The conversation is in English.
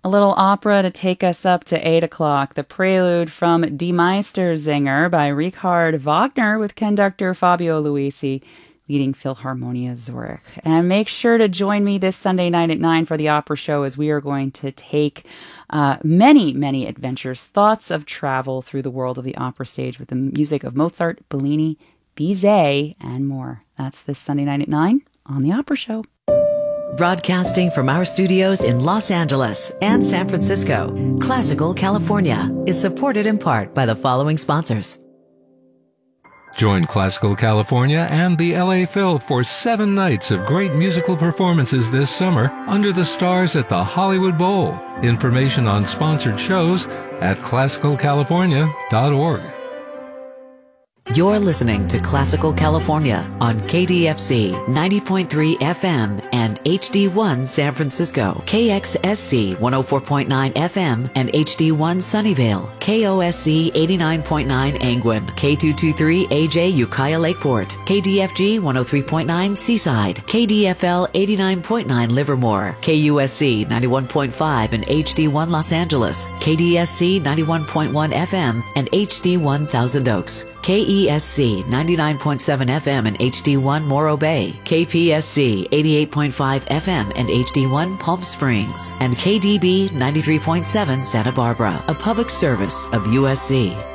A little opera to take us up to 8 o'clock. The prelude from Die Meistersinger by Richard Wagner with conductor Fabio Luisi, leading Philharmonia Zurich. And make sure to join me this Sunday night at 9 for the opera show, as we are going to take many, many adventures, thoughts of travel through the world of the opera stage with the music of Mozart, Bellini, Bizet, and more. That's this Sunday night at 9 on the opera show. Broadcasting from our studios in Los Angeles and San Francisco, Classical California is supported in part by the following sponsors. Join Classical California and the LA Phil for 7 nights of great musical performances this summer under the stars at the Hollywood Bowl. Information on sponsored shows at classicalcalifornia.org. You're listening to Classical California on KDFC 90.3 FM and HD1 San Francisco, KXSC 104.9 FM and HD1 Sunnyvale, KOSC 89.9 Angwin, K223 AJ Ukiah Lakeport, KDFG 103.9 Seaside, KDFL 89.9 Livermore, KUSC 91.5 and HD1 Los Angeles, KDSC 91.1 FM and HD1 Thousand Oaks, KESC 99.7 FM and HD1 Morro Bay, KPSC 88.5 FM and HD1 Palm Springs, and KDB 93.7 Santa Barbara, a public service of USC.